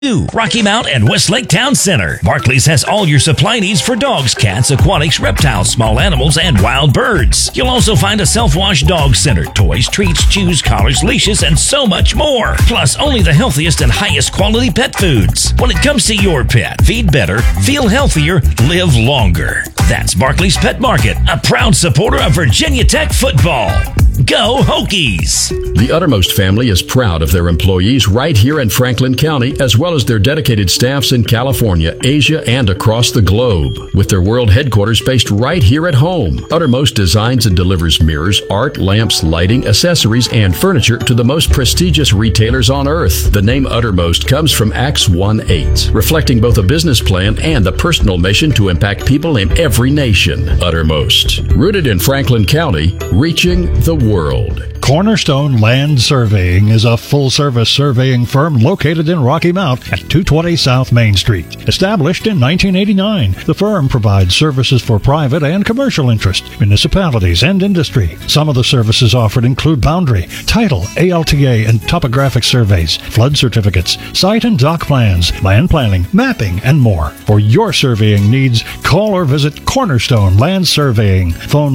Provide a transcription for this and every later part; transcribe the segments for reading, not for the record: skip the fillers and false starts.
Rocky Mount and Westlake Town Center. Barclays has all your supply needs for dogs, cats, aquatics, reptiles, small animals, and wild birds. You'll also find a self-wash dog center, toys, treats, chews, collars, leashes, and so much more. Plus, only the healthiest and highest quality pet foods. When it comes to your pet, feed better, feel healthier, live longer. That's Barclays Pet Market, a proud supporter of Virginia Tech football. Go Hokies! The Uttermost family is proud of their employees right here in Franklin County, as well as their dedicated staffs in California, Asia, and across the globe. With their world headquarters based right here at home, Uttermost designs and delivers mirrors, art, lamps, lighting, accessories, and furniture to the most prestigious retailers on earth. The name Uttermost comes from Acts 1:8, reflecting both a business plan and the personal mission to impact people in every nation. Uttermost, rooted in Franklin County, reaching the world. Cornerstone Land Surveying is a full-service surveying firm located in Rocky Mount at 220 South Main Street. Established in 1989, the firm provides services for private and commercial interest, municipalities, and industry. Some of the services offered include boundary, title, ALTA, and topographic surveys, flood certificates, site and dock plans, land planning, mapping, and more. For your surveying needs, call or visit Cornerstone Land Surveying. Phone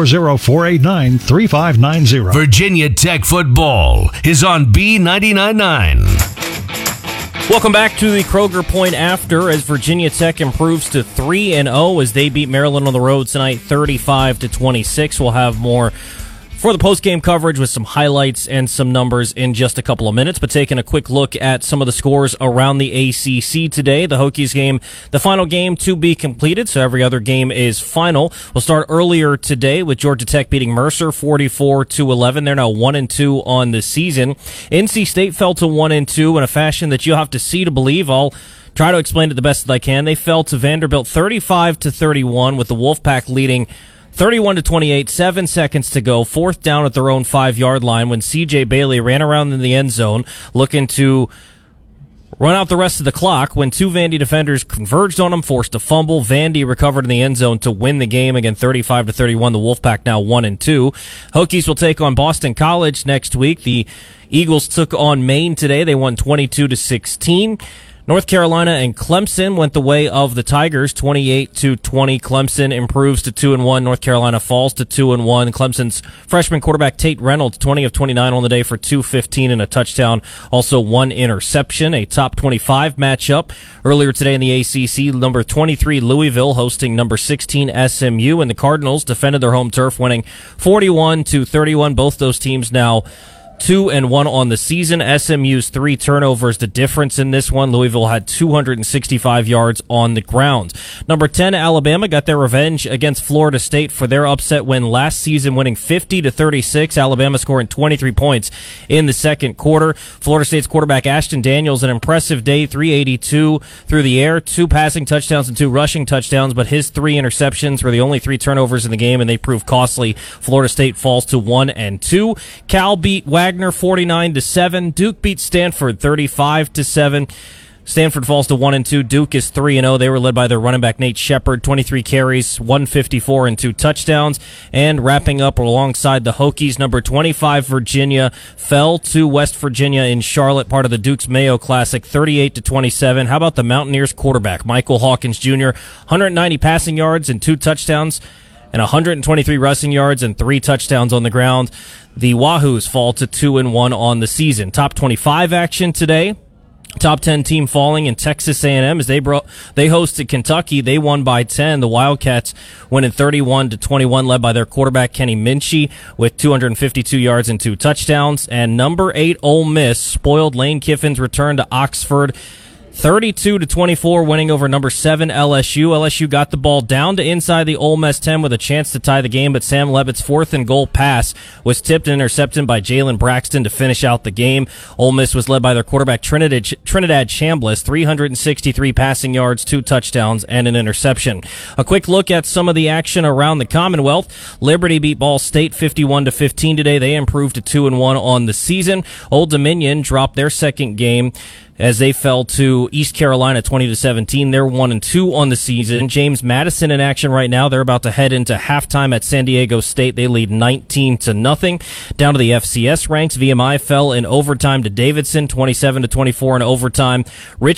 540-489-3590. Virginia Tech football is on B99.9. Welcome back to the Kroger Point After as Virginia Tech improves to 3-0 as they beat Maryland on the road tonight 35-26. We'll have more for the post-game coverage with some highlights and some numbers in just a couple of minutes, but taking a quick look at some of the scores around the ACC today. The Hokies game, the final game to be completed, so every other game is final. We'll start earlier today with Georgia Tech beating Mercer 44-11. They're now 1-2 on the season. NC State fell to 1-2 in a fashion that you'll have to see to believe. I'll try to explain it the best that I can. They fell to Vanderbilt 35-31 with the Wolfpack leading 31-28, 7 seconds to go, fourth down at their own 5-yard line when C.J. Bailey ran around in the end zone looking to run out the rest of the clock when two Vandy defenders converged on him, forced a fumble. Vandy recovered in the end zone to win the game. Again, 35-31, the Wolfpack now 1-2. Hokies will take on Boston College next week. The Eagles took on Maine today. They won 22-16. North Carolina and Clemson went the way of the Tigers, 28-20. Clemson improves to 2-1. North Carolina falls to 2-1. Clemson's freshman quarterback Tate Reynolds, 20 of 29 on the day for 215 and a touchdown. Also one interception. A top 25 matchup earlier today in the ACC. Number 23 Louisville hosting number 16 SMU, and the Cardinals defended their home turf, winning 41-31. Both those teams now 2-1 on the season. SMU's 3 turnovers, the difference in this one. Louisville had 265 yards on the ground. Number 10, Alabama got their revenge against Florida State for their upset win last season, winning 50-36. Alabama scoring 23 points in the second quarter. Florida State's quarterback Ashton Daniels, an impressive day, 382 through the air, 2 passing touchdowns and 2 rushing touchdowns, but his 3 interceptions were the only 3 turnovers in the game, and they proved costly. Florida State falls to 1-2. Cal beat Wagner 49-7. Duke beat Stanford 35-7. Stanford falls to 1-2. Duke is 3-0. They were led by their running back Nate Shepard, 23 carries, 154 and 2 touchdowns. And wrapping up alongside the Hokies, number 25 Virginia fell to West Virginia in Charlotte, part of the Duke's Mayo Classic, 38-27. How about the Mountaineers quarterback Michael Hawkins Jr., 190 passing yards and 2 touchdowns, and 123 rushing yards and 3 touchdowns on the ground. The Wahoos fall to 2-1 on the season. Top 25 action today. Top 10 team falling in Texas A&M as they hosted Kentucky. They won by 10. The Wildcats winning 31-21, led by their quarterback Kenny Minchey with 252 yards and 2 touchdowns. And number 8 Ole Miss spoiled Lane Kiffin's return to Oxford, 32-24, winning over number 7 LSU. LSU got the ball down to inside the Ole Miss 10 with a chance to tie the game, but Sam Levitt's 4th and goal pass was tipped and intercepted by Jalen Braxton to finish out the game. Ole Miss was led by their quarterback Trinidad Chambliss, 363 passing yards, 2 touchdowns, and an interception. A quick look at some of the action around the Commonwealth. Liberty beat Ball State 51-15 today. They improved to 2-1 on the season. Old Dominion dropped their second game as they fell to East Carolina 20-17. They're 1-2 on the season. James Madison in action right now. They're about to head into halftime at San Diego State. They lead 19-0. Down to the FCS ranks, VMI fell in overtime to Davidson, 27-24 in overtime.